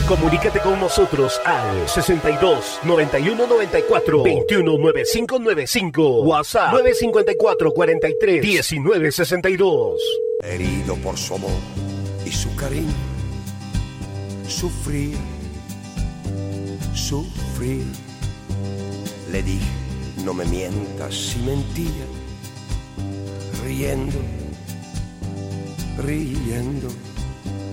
Comunícate con nosotros al 62 91 94 21 95 95. WhatsApp 954 43 19 62. Herido por su amor y su cariño, sufrí. Le dije, no me mientas, si mentía, riendo.